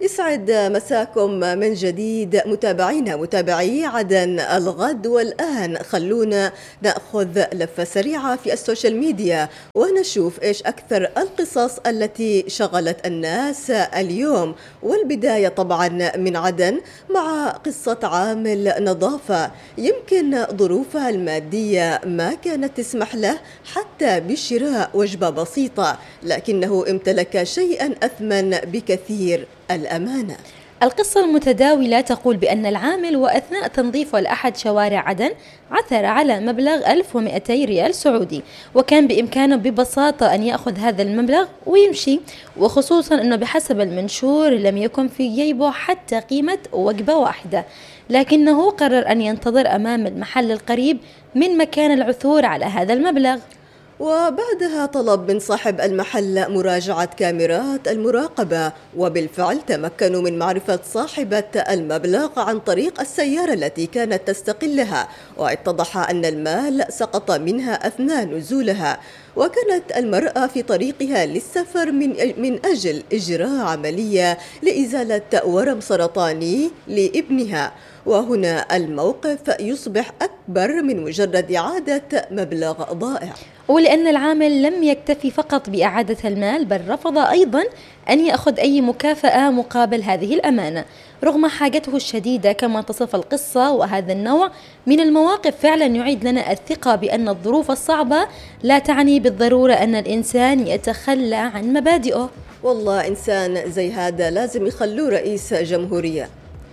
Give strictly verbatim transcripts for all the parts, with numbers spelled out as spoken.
يسعد مساكم من جديد متابعينا متابعي عدن الغد. والآن خلونا نأخذ لفة سريعة في السوشيال ميديا ونشوف إيش أكثر القصص التي شغلت الناس اليوم. والبداية طبعا من عدن مع قصة عامل نظافة يمكن ظروفها المادية ما كانت تسمح له حتى بشراء وجبة بسيطة، لكنه امتلك شيئا أثمن بكثير: الأمانة. القصة المتداولة تقول بأن العامل وأثناء تنظيفه لأحد شوارع عدن عثر على مبلغ ألف ومئتي ريال سعودي، وكان بإمكانه ببساطة أن يأخذ هذا المبلغ ويمشي، وخصوصا أنه بحسب المنشور لم يكن في جيبه حتى قيمة وجبة واحدة، لكنه قرر أن ينتظر أمام المحل القريب من مكان العثور على هذا المبلغ. وبعدها طلب من صاحب المحل مراجعة كاميرات المراقبة، وبالفعل تمكنوا من معرفة صاحبة المبلغ عن طريق السيارة التي كانت تستقلها، واتضح أن المال سقط منها أثناء نزولها، وكانت المرأة في طريقها للسفر من من أجل إجراء عملية لإزالة ورم سرطاني لابنها. وهنا الموقف يصبح أكبر من مجرد إعادة مبلغ ضائع. ولأن العامل لم يكتفي فقط بإعادة المال، بل رفض أيضا أن يأخذ أي مكافأة مقابل هذه الأمانة رغم حاجته الشديدة كما تصف القصة. وهذا النوع من المواقف فعلا يعيد لنا الثقة بأن الظروف الصعبة لا تعني بالضرورة أن الإنسان يتخلى عن مبادئه. والله إنسان زي هذا لازم يخلوه رئيس جمهورية.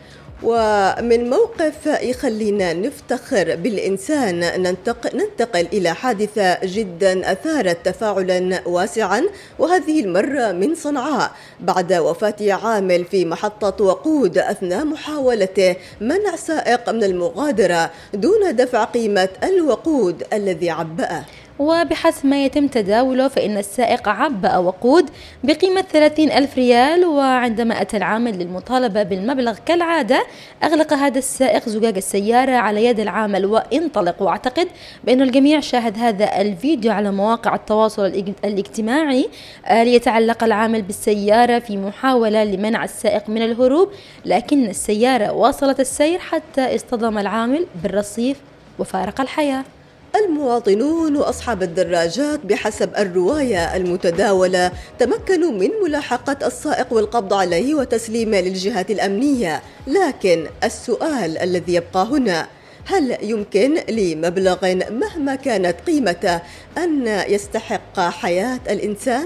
ومن موقف يخلينا نفتخر بالإنسان ننتقل, ننتقل إلى حادثة جدا أثارت تفاعلا واسعا، وهذه المرة من صنعاء بعد وفاة عامل في محطة وقود أثناء محاولته منع سائق من المغادرة دون دفع قيمة الوقود الذي عبأه. وبحسب ما يتم تداوله فإن السائق عبأ وقود بقيمة ثلاثين ألف ريال، وعندما أتى العامل للمطالبة بالمبلغ كالعادة أغلق هذا السائق زجاج السيارة على يد العامل وانطلق. وأعتقد بأن الجميع شاهد هذا الفيديو على مواقع التواصل الاجتماعي ليتعلق العامل بالسيارة في محاولة لمنع السائق من الهروب، لكن السيارة واصلت السير حتى اصطدم العامل بالرصيف وفارق الحياة. المواطنون وأصحاب الدراجات بحسب الرواية المتداولة تمكنوا من ملاحقة السائق والقبض عليه وتسليمه للجهات الأمنية، لكن السؤال الذي يبقى هنا: هل يمكن لمبلغ مهما كانت قيمته أن يستحق حياة الإنسان؟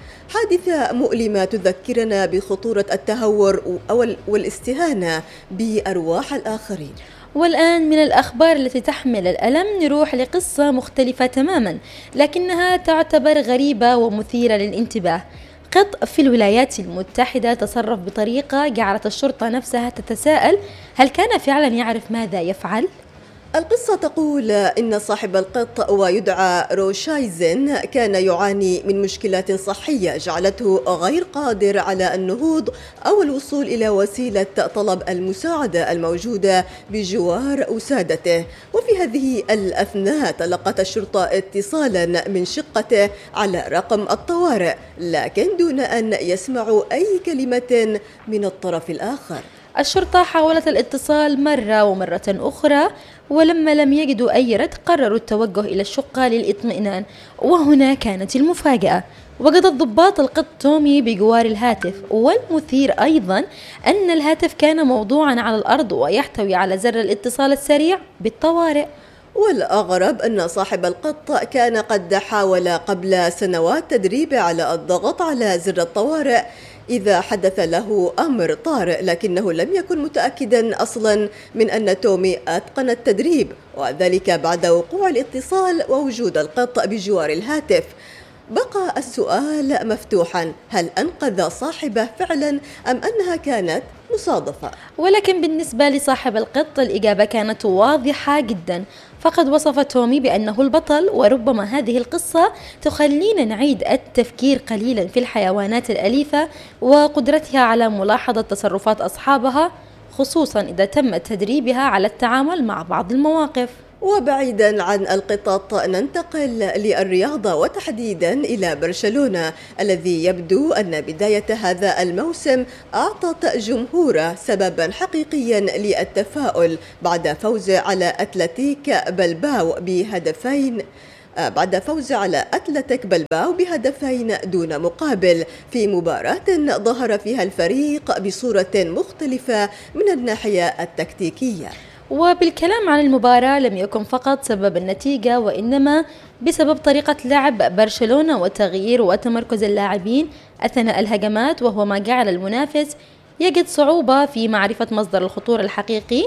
حادثة مؤلمة تذكرنا بخطورة التهور والاستهانة بأرواح الآخرين. والآن من الأخبار التي تحمل الألم نروح لقصة مختلفة تماما، لكنها تعتبر غريبة ومثيرة للانتباه. قط في الولايات المتحدة تصرف بطريقة جعلت الشرطة نفسها تتساءل هل كان فعلا يعرف ماذا يفعل؟ القصة تقول إن صاحب القط ويدعى روشايزن كان يعاني من مشكلات صحية جعلته غير قادر على النهوض أو الوصول إلى وسيلة طلب المساعدة الموجودة بجوار أسادته. وفي هذه الأثناء تلقت الشرطة اتصالا من شقته على رقم الطوارئ، لكن دون أن يسمعوا أي كلمة من الطرف الآخر. الشرطة حاولت الاتصال مرة ومرة أخرى، ولما لم يجدوا أي رد قرروا التوجه إلى الشقة للإطمئنان. وهنا كانت المفاجأة: وجد الضباط القط تومي بجوار الهاتف، والمثير أيضا أن الهاتف كان موضوعا على الأرض ويحتوي على زر الاتصال السريع بالطوارئ. والأغرب أن صاحب القط كان قد حاول قبل سنوات تدريبه على الضغط على زر الطوارئ إذا حدث له أمر طارئ، لكنه لم يكن متأكدا أصلا من أن تومي أتقن التدريب، وذلك بعد وقوع الاتصال ووجود القط بجوار الهاتف. بقى السؤال مفتوحا: هل أنقذ صاحبه فعلا أم أنها كانت مصادفة؟ ولكن بالنسبة لصاحب القط الإجابة كانت واضحة جدا، فقد وصف تومي بأنه البطل. وربما هذه القصة تخلينا نعيد التفكير قليلا في الحيوانات الأليفة وقدرتها على ملاحظة تصرفات أصحابها، خصوصا إذا تم تدريبها على التعامل مع بعض المواقف. وبعيدا عن القطط ننتقل للرياضة وتحديدا إلى برشلونة الذي يبدو أن بداية هذا الموسم أعطت جمهوره سببا حقيقيا للتفاؤل بعد فوز على أتلتيك بلباو بهدفين بعد فوز على أتلتيك بلباو بهدفين دون مقابل في مباراة ظهر فيها الفريق بصورة مختلفة من الناحية التكتيكية. وبالكلام عن المباراة لم يكن فقط سبب النتيجة وإنما بسبب طريقة لعب برشلونة وتغيير وتمركز اللاعبين أثناء الهجمات، وهو ما جعل المنافس يجد صعوبة في معرفة مصدر الخطورة الحقيقي،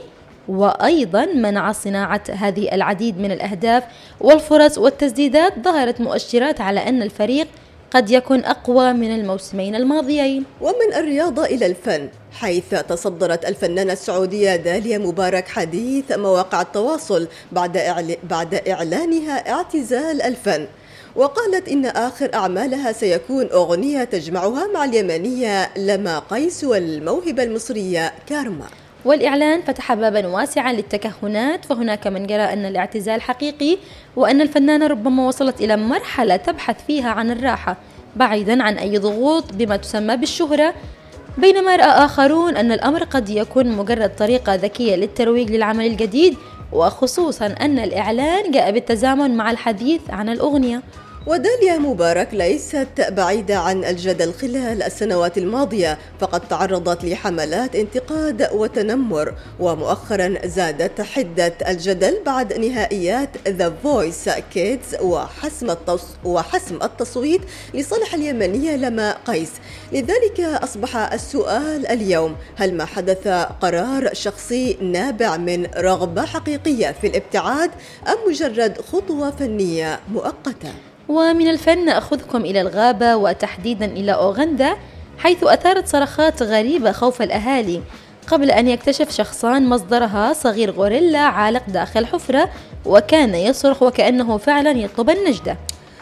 وأيضا منع صناعة هذه العديد من الأهداف والفرص والتسديدات. ظهرت مؤشرات على أن الفريق قد يكون أقوى من الموسمين الماضيين. ومن الرياضة إلى الفن، حيث تصدرت الفنانة السعودية داليا مبارك حديث مواقع التواصل بعد إعل... بعد إعلانها اعتزال الفن، وقالت إن آخر أعمالها سيكون أغنية تجمعها مع اليمنية لما قيس والموهبة المصرية كارما. والإعلان فتح بابا واسعا للتكهنات، فهناك من يرى أن الاعتزال حقيقي وأن الفنانة ربما وصلت إلى مرحلة تبحث فيها عن الراحة بعيدا عن أي ضغوط بما تسمى بالشهرة، بينما رأى آخرون أن الأمر قد يكون مجرد طريقة ذكية للترويج للعمل الجديد، وخصوصا أن الإعلان جاء بالتزامن مع الحديث عن الأغنية. وداليا مبارك ليست بعيدة عن الجدل خلال السنوات الماضية، فقد تعرضت لحملات انتقاد وتنمر، ومؤخرا زادت حدة الجدل بعد نهائيات The Voice Kids وحسم, التص... وحسم التصويت لصالح اليمنية لما قيس. لذلك أصبح السؤال اليوم: هل ما حدث قرار شخصي نابع من رغبة حقيقية في الابتعاد أم مجرد خطوة فنية مؤقتة؟ ومن الفن أخذكم إلى الغابة وتحديدا إلى أوغندا، حيث أثارت صرخات غريبة خوف الأهالي قبل أن يكتشف شخصان مصدرها صغير غوريلا عالق داخل حفرة، وكان يصرخ وكأنه فعلا يطلب النجدة.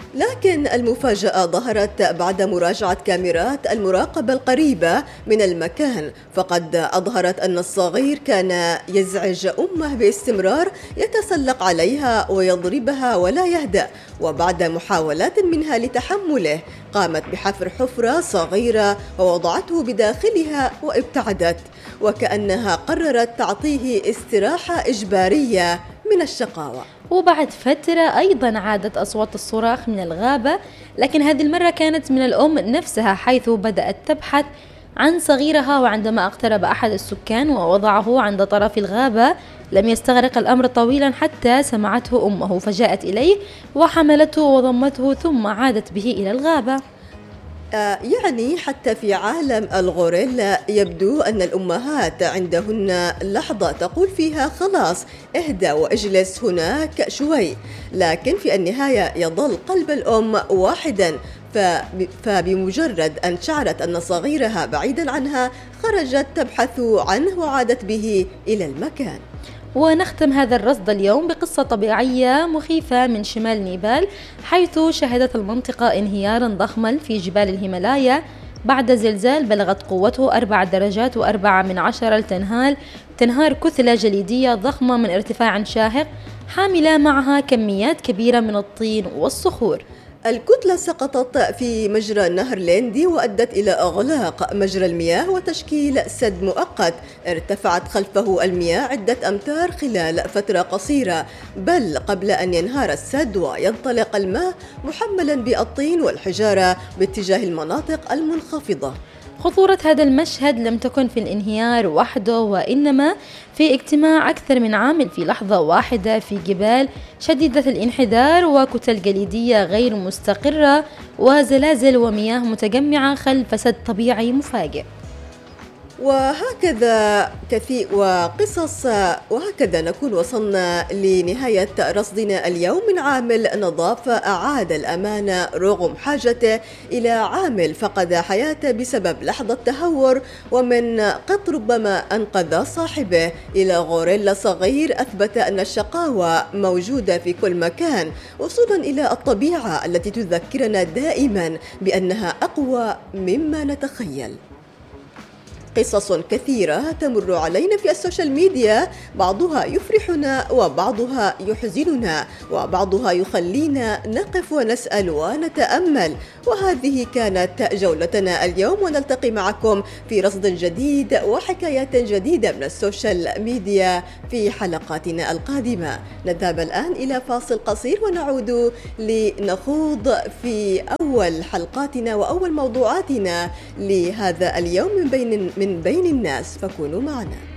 لكن المفاجأة ظهرت بعد مراجعة كاميرات المراقبة القريبة من المكان، فقد أظهرت أن الصغير كان يزعج أمه باستمرار، يتسلق عليها ويضربها ولا يهدأ، وبعد محاولات منها لتحمله قامت بحفر حفرة صغيرة ووضعته بداخلها وابتعدت، وكأنها قررت تعطيه استراحة إجبارية من الشقاوة. وبعد فترة أيضا عادت أصوات الصراخ من الغابة، لكن هذه المرة كانت من الأم نفسها، حيث بدأت تبحث عن صغيرها، وعندما اقترب أحد السكان ووضعه عند طرف الغابة لم يستغرق الأمر طويلا حتى سمعته أمه، فجاءت إليه وحملته وضمته ثم عادت به إلى الغابة. يعني حتى في عالم الغوريلا يبدو أن الأمهات عندهن لحظة تقول فيها خلاص اهدى واجلس هناك شوي، لكن في النهاية يظل قلب الأم واحدا، فبمجرد أن شعرت أن صغيرها بعيدا عنها خرجت تبحث عنه وعادت به إلى المكان. ونختم هذا الرصد اليوم بقصة طبيعية مخيفة من شمال نيبال، حيث شهدت المنطقة انهيارا ضخما في جبال الهيمالايا بعد زلزال بلغت قوته أربع درجات وأربعة من عشرة لتنهال تنهار كتلة جليدية ضخمة من ارتفاع شاهق حاملة معها كميات كبيرة من الطين والصخور. الكتلة سقطت في مجرى نهر ليندي وأدت إلى إغلاق مجرى المياه وتشكيل سد مؤقت ارتفعت خلفه المياه عدة أمتار خلال فترة قصيرة، بل قبل أن ينهار السد وينطلق الماء محملا بالطين والحجارة باتجاه المناطق المنخفضة. خطورة هذا المشهد لم تكن في الانهيار وحده، وإنما في اجتماع أكثر من عامل في لحظة واحدة في جبال شديدة الانحدار وكتل جليدية غير مستقرة وزلازل ومياه متجمعة خلف سد طبيعي مفاجئ. وهكذا كثير وقصص وهكذا نكون وصلنا لنهاية رصدنا اليوم من عامل نظافة أعاد الأمانة رغم حاجته إلى عامل فقد حياته بسبب لحظة تهور، ومن قط ربما أنقذ صاحبه إلى غوريلا صغير أثبت أن الشقاوة موجودة في كل مكان، وصولا إلى الطبيعة التي تذكرنا دائما بأنها أقوى مما نتخيل. قصص كثيرة تمر علينا في السوشيال ميديا، بعضها يفرحنا وبعضها يحزننا وبعضها يخلينا نقف ونسأل ونتأمل. وهذه كانت جولتنا اليوم، ونلتقي معكم في رصد جديد وحكايات جديدة من السوشيال ميديا في حلقاتنا القادمة. نذهب الآن إلى فاصل قصير ونعود لنخوض في أول حلقاتنا وأول موضوعاتنا لهذا اليوم من بين من بين الناس، فكونوا معنا.